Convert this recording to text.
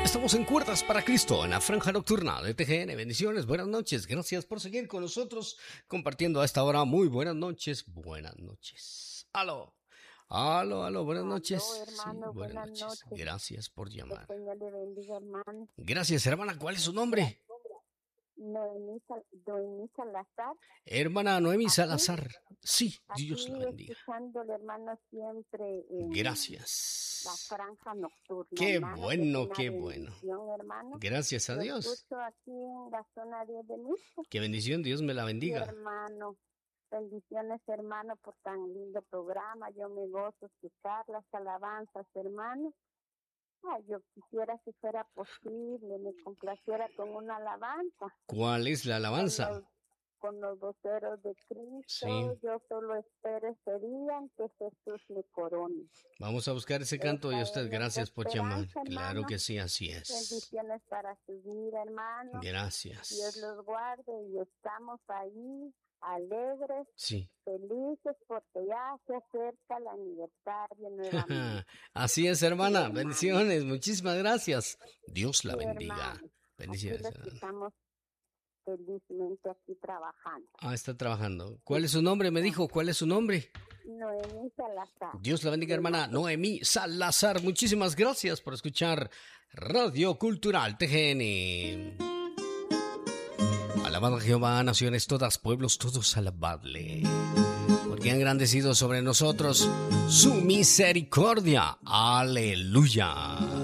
Estamos en Cuerdas para Cristo, en la franja nocturna de TGN. Bendiciones, buenas noches. Gracias por seguir con nosotros, compartiendo a esta hora. Muy buenas noches, buenas noches. Aló, buenas noches. Hermano, Sí, buenas noches. Gracias por llamar. Que el Señor le bendiga, hermano. Gracias, hermana. ¿Cuál es su nombre? Noemí Salazar. Hermana Noemí Salazar. Sí, Dios aquí la bendiga. Escuchándole, hermano, siempre Gracias. la franja nocturna. Qué hermano, bueno, una qué bueno. Hermano. Gracias a Lo Dios. escucho aquí en la zona 10 de Misco. Qué bendición, Dios me la bendiga. Hermano, bendiciones, hermano, por tan lindo programa. Yo me gozo escuchar las alabanzas, hermano. Ay, yo quisiera, si fuera posible, me complaciera con una alabanza. ¿Cuál es la alabanza? Con los voceros de Cristo. Sí. Yo solo espero ese día en que Jesús me corone. Vamos a buscar ese canto y a usted gracias por llamar. Claro que sí, así es. Bendiciones para su vida, hermano. Gracias. Dios los guarde y estamos ahí alegres, sí, felices porque ya se acerca el aniversario nuevamente. Así es, hermana. Sí, bendiciones. Muchísimas gracias. Dios la bendiga. Hermano, bendiciones. Estamos felizmente aquí trabajando. Está trabajando. ¿Cuál es su nombre? Me dijo. ¿Cuál es su nombre? Noemí Salazar. Dios la bendiga, hermana Noemí Salazar. Muchísimas gracias por escuchar Radio Cultural TGN. Alabad a Jehová, naciones todas, pueblos todos, alabadle. Porque ha engrandecido sobre nosotros su misericordia. Aleluya.